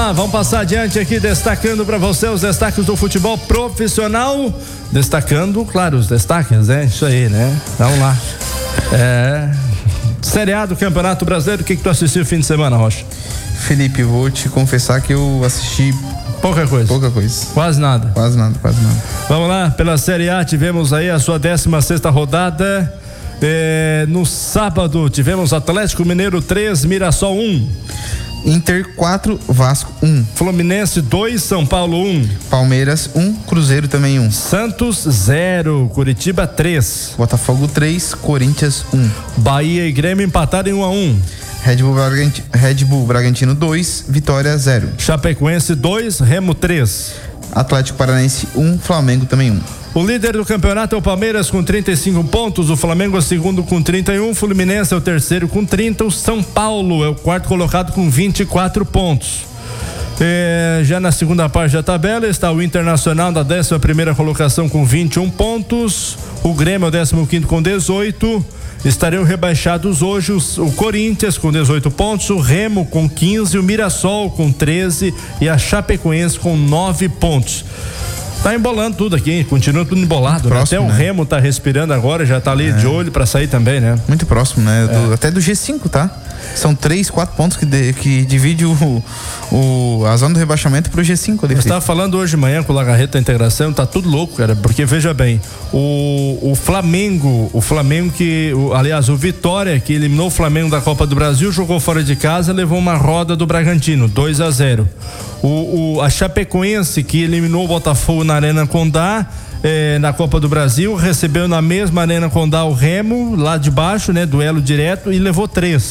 lá, vamos passar adiante aqui, destacando para você os destaques do futebol profissional, destacando, claro, os destaques, né? Isso aí, né? Vamos lá. Série A do Campeonato Brasileiro, o que tu assistiu no fim de semana, Rocha? Felipe, vou te confessar que eu assisti pouca coisa. Quase nada. Vamos lá, pela Série A tivemos aí a sua 16ª rodada. No sábado tivemos Atlético Mineiro 3, Mirassol 1. Inter 4, Vasco 1. Fluminense 2, São Paulo 1. Palmeiras 1, Cruzeiro também 1. Santos 0, Curitiba 3. Botafogo 3, Corinthians 1. Bahia e Grêmio empataram em 1-1. Red Bull Bragantino 2, Vitória 0. Chapecoense 2, Remo 3. Atlético Paranaense 1, Flamengo também 1. O líder do campeonato é o Palmeiras com 35 pontos, o Flamengo é o segundo com 31, o Fluminense é o terceiro com 30, o São Paulo é o quarto colocado com 24 pontos. Já na segunda parte da tabela está o Internacional na 11ª colocação com 21 pontos, o Grêmio é o 15º com 18. Estariam rebaixados hoje o Corinthians com 18 pontos, o Remo com 15, o Mirassol com 13 e a Chapecoense com 9 pontos. Tá embolando tudo aqui, continua tudo embolado, próximo, né? Até o Remo tá respirando agora, já tá ali de olho pra sair também, né? Muito próximo, né? Até do G5, tá? São 3, 4 pontos que divide a zona do rebaixamento pro G5. Eu estava falando hoje de manhã com o Lagarreta da Integração, tá tudo louco, cara, porque veja bem, o Flamengo aliás, o Vitória, que eliminou o Flamengo da Copa do Brasil, jogou fora de casa, levou uma roda do Bragantino, 2-0. A Chapecoense, que eliminou o Botafogo na Arena Condá, na Copa do Brasil, recebeu na mesma Arena Condá o Remo, lá de baixo, né? Duelo direto, e levou 3.